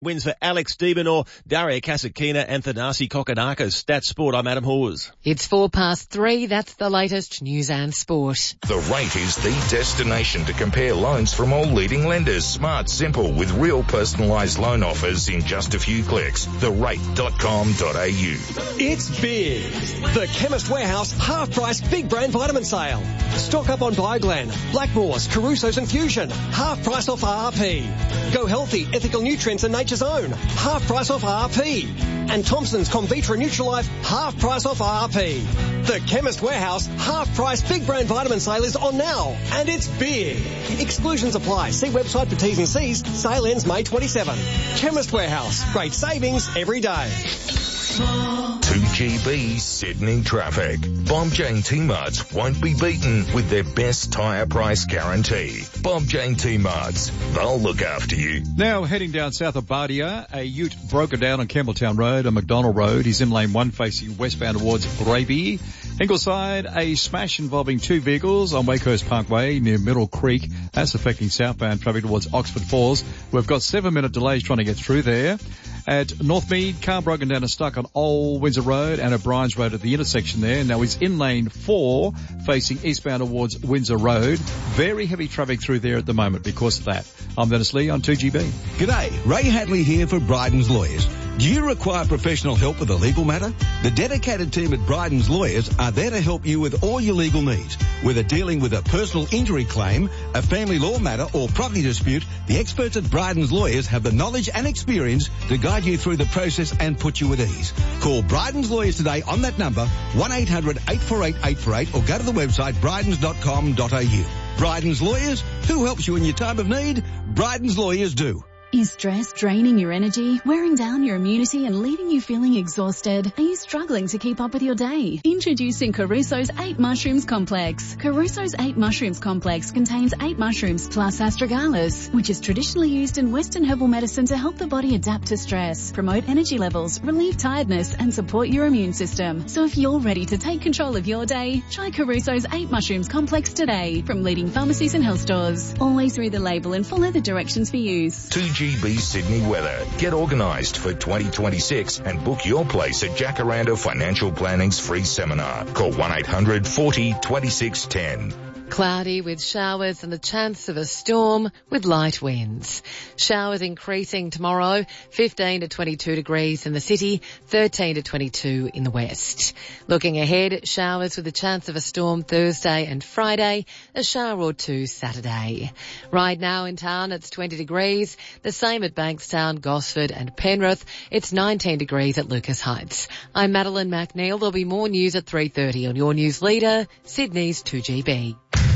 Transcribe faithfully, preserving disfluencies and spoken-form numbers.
Wins for Alex Deben or Daria Kasatkina and Thanasi Kokonakis. Stats Sport, I'm Adam Hawes. It's four past three. That's the latest news and sport. The Rate is the destination to compare loans from all leading lenders. Smart, simple, with real personalised loan offers in just a few clicks. the rate dot com dot a u. It's big. The Chemist Warehouse half-price big brand vitamin sale. Stock up on Bioglan, Blackmores, Caruso's and Fusion. Half price off R R P. Go healthy, ethical nutrients and Nature's Own. Half price off R R P. And Thompson's Comvitra Nutrilife, half price off R R P. The Chemist Warehouse half price big brand vitamin sale is on now. And it's big. Exclusions apply. See website for T's and C's. Sale ends May twenty-seventh. Chemist Warehouse. Great savings every day. two G B Sydney traffic. Bob Jane T-Marts won't be beaten with their best tyre price guarantee. Bob Jane T-Marts, they'll look after you. Now heading down south of Bardia, a ute broken down on Campbelltown Road and McDonald Road. He's in lane one facing westbound towards Raby. Ingleside, a smash involving two vehicles on Wakehurst Parkway near Middle Creek. That's affecting southbound traffic towards Oxford Falls. We've got seven minute delays trying to get through there. At Northmead, car broken down and stuck on Old Windsor Road and O'Brien's Road at the intersection there. Now he's in lane four facing eastbound towards Windsor Road. Very heavy traffic through there at the moment because of that. I'm Dennis Lee on two G B. G'day, Ray Hadley here for Bryden's Lawyers. Do you require professional help with a legal matter? The dedicated team at Bryden's Lawyers are there to help you with all your legal needs. Whether dealing with a personal injury claim, a family law matter or property dispute, the experts at Bryden's Lawyers have the knowledge and experience to guide you through the process and put you at ease. Call Bryden's Lawyers today on that number, one eight hundred eight four eight eight four eight, or go to the website brydens dot com dot a u. Bryden's Lawyers, who helps you in your time of need? Bryden's Lawyers do. Is stress draining your energy, wearing down your immunity and leaving you feeling exhausted? Are you struggling to keep up with your day? Introducing Caruso's eight Mushrooms Complex. Caruso's eight Mushrooms Complex contains eight mushrooms plus astragalus, which is traditionally used in Western herbal medicine to help the body adapt to stress, promote energy levels, relieve tiredness and support your immune system. So if you're ready to take control of your day, try Caruso's eight Mushrooms Complex today from leading pharmacies and health stores. Always read the label and follow the directions for use. two G B Sydney weather. Get organised for twenty twenty-six and book your place at Jacaranda Financial Planning's free seminar. Call one eight hundred forty twenty-six ten. Cloudy with showers and the chance of a storm with light winds. Showers increasing tomorrow, fifteen to twenty-two degrees in the city, thirteen to twenty-two in the west. Looking ahead, showers with a chance of a storm Thursday and Friday, a shower or two Saturday. Right now in town it's twenty degrees, the same at Bankstown, Gosford and Penrith. It's nineteen degrees at Lucas Heights. I'm Madeline McNeil. There'll be more news at three thirty on your news leader, Sydney's two G B.